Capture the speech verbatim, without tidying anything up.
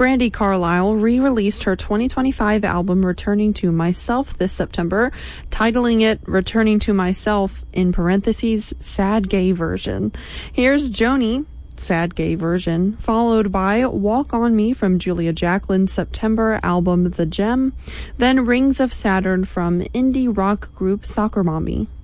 Brandi Carlile re-released her twenty twenty-five album Returning to Myself this September, titling it Returning to Myself, in parentheses, Sad Gay Version. Here's Joni, Sad Gay Version, followed by Walk on Me from Julia Jacquelin's September album The Gem, then Rings of Saturn from indie rock group Soccer Mommy.